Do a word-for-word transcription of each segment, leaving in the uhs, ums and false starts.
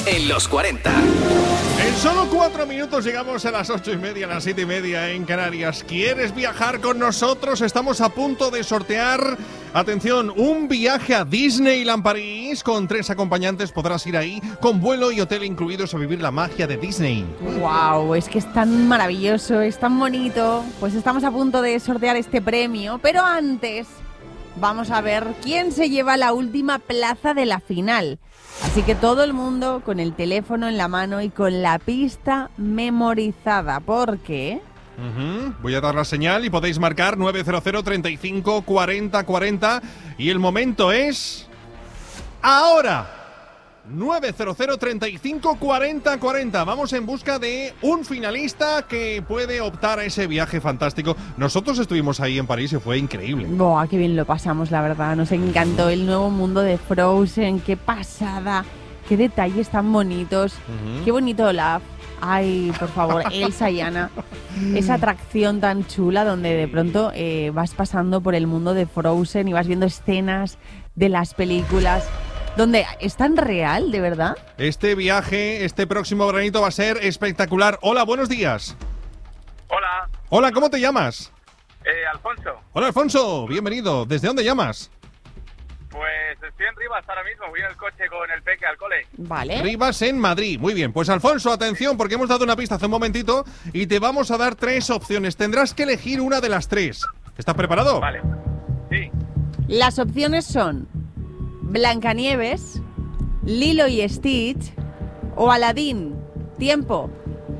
en los cuarenta. En solo cuatro minutos llegamos a las ocho y media, a las siete y media en Canarias. ¿Quieres viajar con nosotros? Estamos a punto de sortear, atención, un viaje a Disneyland París. Con tres acompañantes podrás ir ahí con vuelo y hotel incluidos a vivir la magia de Disney. ¡Wow! Es que es tan maravilloso, es tan bonito. Pues estamos a punto de sortear este premio, pero antes vamos a ver quién se lleva la última plaza de la final. Así que todo el mundo con el teléfono en la mano y con la pista memorizada, porque... Uh-huh. Voy a dar la señal y podéis marcar nueve cero cero, treinta y cinco, cuarenta, cuarenta y el momento es... ¡ahora! nueve cero cero, treinta y cinco, cuarenta, cuarenta. Vamos en busca de un finalista que puede optar a ese viaje fantástico. Nosotros estuvimos ahí en París y fue increíble. ¡Buah, qué bien lo pasamos, la verdad! Nos encantó el nuevo mundo de Frozen. ¡Qué pasada! ¡Qué detalles tan bonitos! Uh-huh. ¡Qué bonito Olaf! Ay, por favor, Elsa y Anna. Esa atracción tan chula donde de pronto eh, vas pasando por el mundo de Frozen y vas viendo escenas de las películas. ¿Dónde? ¿Es tan real, de verdad? Este viaje, este próximo veranito va a ser espectacular. Hola, buenos días. Hola. Hola, ¿cómo te llamas? Eh, Alfonso. Hola, Alfonso, bienvenido. ¿Desde dónde llamas? Pues estoy en Rivas ahora mismo, voy en el coche con el peque al cole. Vale. Rivas en Madrid, muy bien. Pues Alfonso, atención, porque hemos dado una pista hace un momentito y te vamos a dar tres opciones. Tendrás que elegir una de las tres. ¿Estás preparado? Vale. Sí. Las opciones son Blancanieves, Lilo y Stitch o Aladín. Tiempo.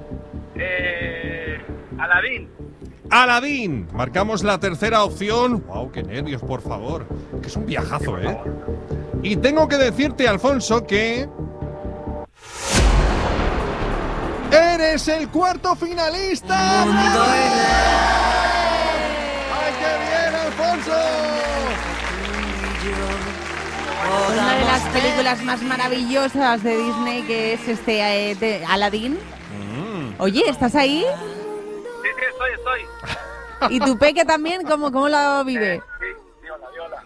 Eh, Aladín. Aladín. Marcamos la tercera opción. ¡Wow, qué nervios, por favor! Que es un viajazo, ¿eh? Y tengo que decirte, Alfonso, que... ¡eres el cuarto finalista! ¡Ay, qué bien, Alfonso! Una de las películas más maravillosas de Disney, que es este eh, de Aladín. Mm. Oye, ¿estás ahí? Sí, sí, estoy, estoy. ¿Y tu peque también? ¿Cómo, cómo lo vive? Eh, sí, sí, hola, hola.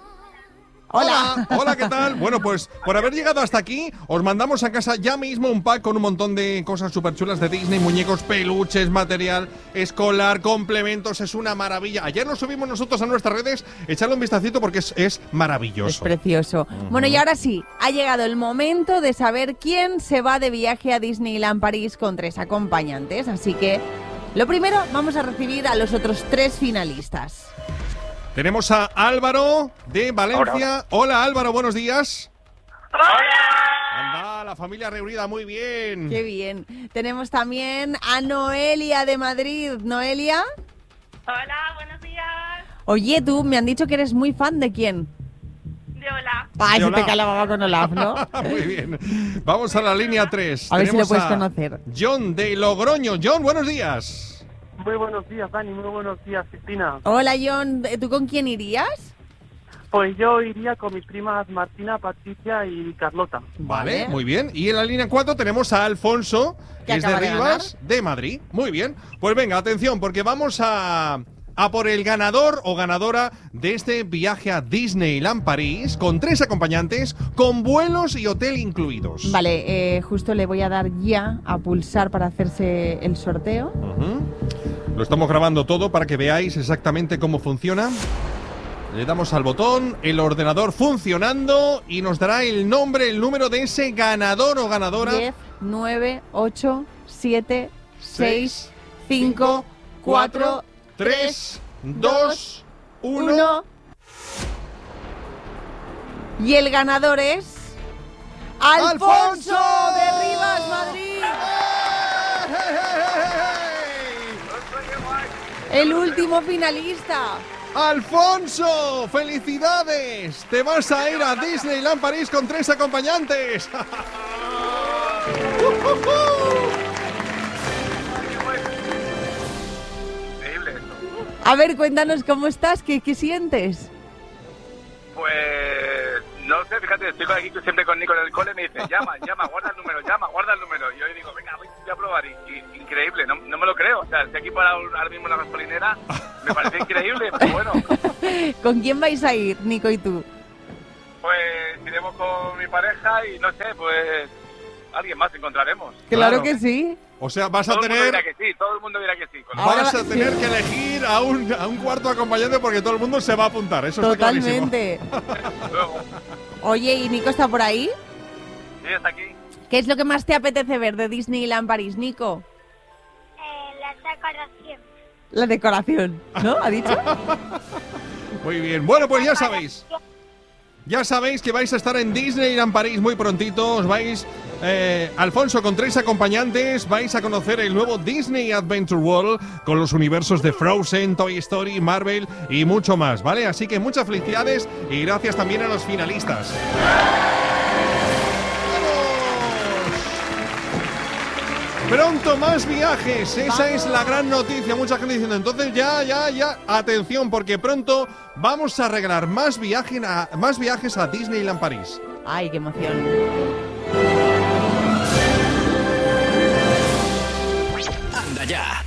Hola, hola, ¿qué tal? Bueno, pues por haber llegado hasta aquí, os mandamos a casa ya mismo un pack con un montón de cosas súper chulas de Disney, muñecos, peluches, material escolar, complementos, es una maravilla. Ayer lo subimos nosotros a nuestras redes, echadle un vistacito porque es, es maravilloso. Es precioso. Uh-huh. Bueno, y ahora sí, ha llegado el momento de saber quién se va de viaje a Disneyland París con tres acompañantes, así que lo primero, vamos a recibir a los otros tres finalistas. Tenemos a Álvaro de Valencia. Hola, Hola Álvaro, buenos días. ¡Hola! Anda, la familia reunida, muy bien. Qué bien. Tenemos también a Noelia de Madrid. Noelia. Hola, buenos días. Oye, tú, me han dicho que eres muy fan de quién. De Olaf. Ay, De se te Olaf. cae la baba con Olaf, ¿no? Muy bien. Vamos a la línea tres. A ver si lo Tenemos puedes a conocer. John de Logroño. John, buenos días. Muy buenos días, Dani. Muy buenos días, Cristina. Hola, John. ¿Tú con quién irías? Pues yo iría con mis primas Martina, Patricia y Carlota. Vale, Vale. muy bien. Y en la línea cuatro tenemos a Alfonso, Que que es de acaba de Rivas, de Madrid. Muy bien. Pues venga, atención, porque vamos a, a por el ganador o ganadora de este viaje a Disneyland París, con tres acompañantes, con vuelos y hotel incluidos. Vale, eh, justo le voy a dar ya a pulsar para hacerse el sorteo. Ujú. Lo estamos grabando todo para que veáis exactamente cómo funciona. Le damos al botón, el ordenador funcionando y nos dará el nombre, el número de ese ganador o ganadora. diez, nueve, ocho, siete, seis, cinco, cuatro, tres, dos, uno. uno. Y el ganador es... ¡Alfonso, ¡Alfonso! de Rivas, Madrid! El último finalista. ¡Alfonso! ¡Felicidades! Te vas a ir a Disneyland París con tres acompañantes. Increíble esto. A ver, cuéntanos cómo estás, qué, qué sientes. Pues no sé, fíjate, estoy aquí siempre con Nico en el cole, me dice, llama, llama, guarda el número, llama, guarda el número. Y yo le digo, venga, voy a probar. Y, y, increíble, no, no me lo creo. O sea, estoy aquí para ahora mismo en la gasolinera, me parece increíble, pero bueno. ¿Con quién vais a ir, Nico y tú? Pues iremos con mi pareja y no sé, pues alguien más encontraremos. Claro Claro. que sí. O sea, vas Todo a el mundo dirá tener... que sí, todo el mundo dirá que sí. Con- Ahora Vas va- a tener sí. que elegir a un, a un cuarto acompañante porque todo el mundo se va a apuntar. Eso está clarísimo. Totalmente. Luego, Oye, ¿y Nico está por ahí? sí, está aquí. ¿Qué es lo que más te apetece ver de Disneyland París, Nico? Eh, la decoración. La decoración, ¿no? ¿Ha dicho? Muy bien. Bueno, pues ya sabéis. Ya sabéis que vais a estar en Disneyland París muy prontito. Os vais, eh, Alfonso, con tres acompañantes. Vais a conocer el nuevo Disney Adventure World con los universos de Frozen, Toy Story, Marvel y mucho más, ¿vale? Así que muchas felicidades y gracias también a los finalistas. Pronto más viajes, esa es la gran noticia. Mucha gente diciendo, entonces ya, ya, ya, atención, porque pronto vamos a regalar más, viaje a, más viajes a Disneyland París. Ay, qué emoción. Anda ya.